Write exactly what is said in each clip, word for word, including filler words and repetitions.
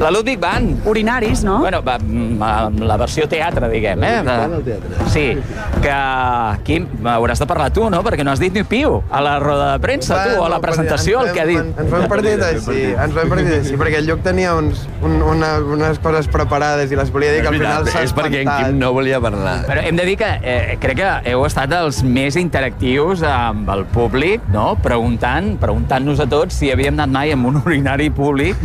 La Ludwig Band. Urinaris, no? Bueno, va, la versió teatre, diguem, eh? De... Sí, que... Quim, hauràs de parlar tu, no? Perquè no has dit ni piu a la roda de premsa, tu, o a la presentació, el que ha dit. Ens ho hem perdut així, ens ho hem perdut així, perquè el Lluc tenia uns, un, una, unes coses preparades i les volia dir que al final s'ha espantat. És perquè en Quim no volia parlar. Però hem de dir que eh, crec que heu estat els més interactius amb el públic, no? Preguntant, preguntant-nos a tots si havíem anat mai en un urinari públic.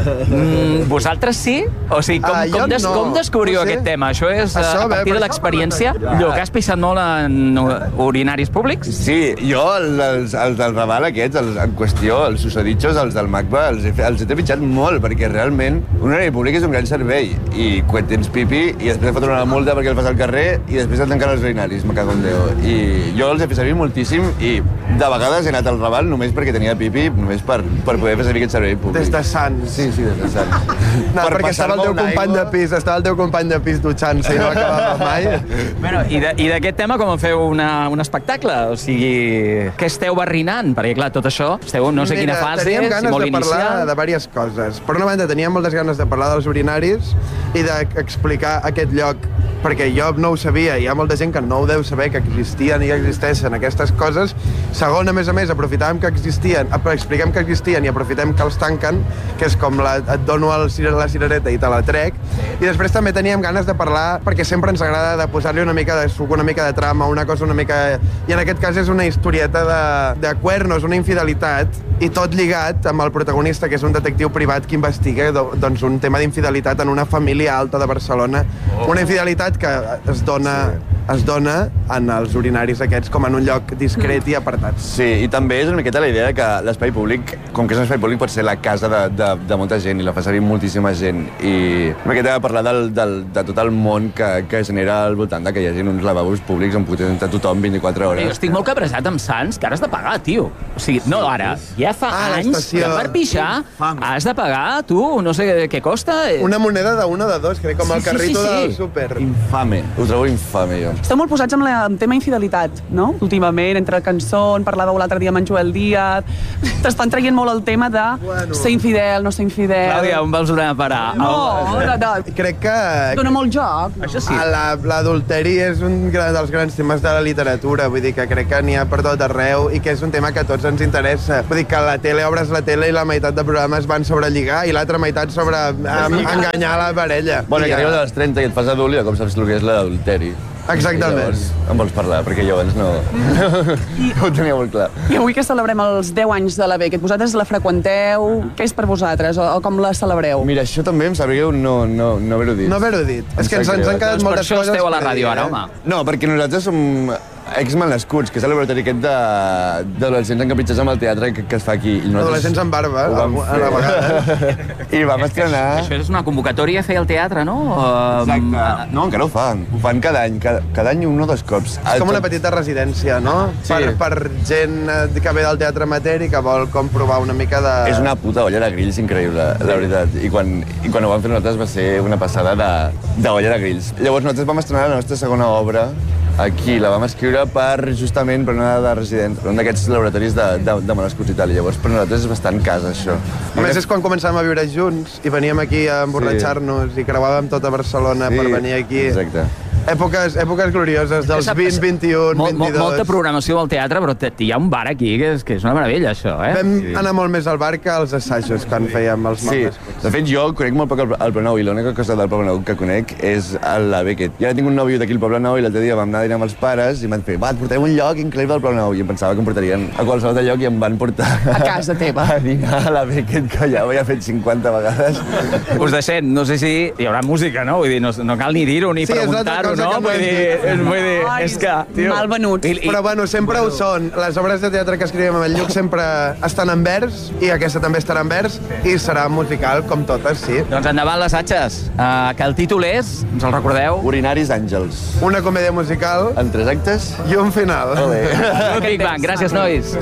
Mm, vosaltres sí? O sigui, com, Ah, com, des, no. com descobriu No sé. aquest tema? Això és Això, a bé, partir per de això l'experiència? parlem Lluc, has pixat molt en urinaris públics? Sí, jo, els, els del Raval aquests, els, en qüestió, els susodichos, els del MACBA, els he, fe- els he trepitjat molt, perquè realment un urinari públic és un gran servei. I quan tens pipi, i després et foten una multa perquè el fas al carrer, i després et tanquen els urinaris, me cago en Déu. I jo els he fet servir moltíssim, i de vegades he anat al Raval només perquè tenia pipi, només per, per poder fer servir aquest servei públic. Des de Sants. Sí, sí, des de Sants. No, perquè estava el teu company de pis, estava el teu company de pis dutxant-se i no acabava mai. Bueno, i de- i d'aquest tema com en feu una, un espectacle? O sigui, què esteu barrinant? Perquè, clar, tot això, esteu no sé quina fase, teníem si ganes molt de parlar inicial. de diverses coses. Per una banda, teníem moltes ganes de parlar dels urinaris i d'explicar aquest lloc, perquè jo no ho sabia, hi ha molta gent que no ho deu saber, que existien i que existeixen aquestes coses. Segon, a més a més, aprofitàvem que existien, expliquem que existien i aprofitem que els tanquen, que és com la, et dono el, la cirereta i te la trec. I després també teníem ganes de parlar, perquè sempre ens agrada de posar-li una mica de suc, una mica de trama, una cosa una mica... I en aquest cas és una historieta de, de cuernos, una infidelitat, i tot lligat amb el protagonista, que és un detectiu privat que investiga do, doncs, un tema d'infidelitat en una família alta de Barcelona. Oh. Una infidelitat que es dona, sí. es dona en els urinaris aquests com en un lloc discret i apartat. Sí, i també és una miqueta la idea que l'espai públic, com que és un espai públic, pot ser la casa de, de, de molta gent i la fa servir moltíssima gent. I una miqueta parlar del, del, de tot el món que, que genera al voltant de que hi hagi uns lavabos públics on pot entrar tothom vint-i-quatre hores. Jo estic molt cabrejat amb Sants, que ara has de pagar, tio. O sigui, no ara, ja fa Ah, anys que l'estació. per pixar has de pagar, tu, no sé què costa. Una moneda de una o de dos, crec, com Sí, el sí, carrito sí, sí. del súper. Infame, ho trobo infame, jo. Esteu molt posats amb el tema infidelitat, no? Últimament, entre cançons, parlàveu l'altre dia amb en Joel Díaz... T'estan traient molt el tema de Bueno. ser infidel, no ser infidel... Clàudia, on vols anar a parar? No, no, no. Crec que... Dóna molt joc. Això sí. A la- L'adulteri és un gran, dels grans temes de la literatura, vull dir que crec que n'hi ha per tot arreu i que és un tema que a tots ens interessa. Vull dir que a la tele obres la tele i la meitat de programes van sobre lligar i l'altra meitat sobre um, enganyar la parella. Bueno, I que ja- arribes als trenta i et fas adult i de cop saps el que és l'adulteri. Exactament. I llavors em vols parlar, perquè jo abans no... no ho tenia molt clar. I avui que celebrem els deu anys de la Beckett, vosaltres la freqüenteu? Què és per vosaltres? O, o com la celebreu? Mira, això també em sap greu no, no, no haver-ho dit. No haver-ho dit. És que ens, sap ens greu. han quedat Doncs per moltes això coses esteu a la per ràdio dir, ara, eh? home. No, perquè nosaltres som ex-malnascuts, que és el laboratori aquest de- d'adolescents encapritxats amb el teatre que, que es fa aquí. I nosaltres Adolescents amb barba, ho vam a la vegada. I vam estrenar... Això és una convocatòria a fer al teatre, no? Exacte. No, encara ho fan. Ho fan cada any, cada, cada any un o dos cops. És com una petita residència, no? Sí. Per, per gent eh, que ve del teatre amateur i que vol com provar una mica de... És una puta olla de grills increïble, la veritat. I quan, i quan ho vam fer nosaltres va ser una passada de, de olla de grills. Llavors nosaltres vam estrenar la nostra segona obra aquí. La vam escriure per, justament, per una de resident, per un d'aquests laboratoris de, de, de malescuts i tal. I llavors per nosaltres és bastant casa, això. A més, és quan començàvem a viure junts i veníem aquí a emborratxar-nos i creuàvem tota Barcelona Sí, per venir aquí. exacte. Èpoques, èpoques glorioses, dels vint, vint-i-un, Mol, mol, vint-i-dos. molta programació al teatre, però te- hi ha un bar aquí que és, que és una meravella, això, eh? Vam anar molt més al bar que als assajos quan fèiem els Sí, malescuts. de fet jo conec molt poc el, el Poble Nou i l'única cosa del Poble Nou que conec és el, la Beckett. I ara tinc un nòvio d'aquí al Poble Nou i l'altre dia vam anar a dinar amb els pares i m'han fet, va, et portem un lloc increïble al Poble Nou. I em pensava que em portarien a qualsevol altre lloc i em van portar A casa teva. a dinar a la Beckett, que ja ho havia fet cinquanta vegades. Us deixem, no sé si hi haurà música, no? Vull dir, no, no cal ni dir-ho ni Sí, és l'altra preguntar-ho, cosa no? que no Vull hem dir, dit. és, vull dir, Ai, és que... Tio, mal venuts. I, i, Però bueno, sempre ho són. Les obres de teatre que escrivim amb el Lluc sempre estan en vers i aquesta també estarà en vers i serà musical com totes, sí. Doncs endavant les atxes, uh, que el títol és, ens el recordeu? Urinaris Àngels. Una comèdia musical En tres actes? i un final. Ole. Big Bang, gràcies, nois.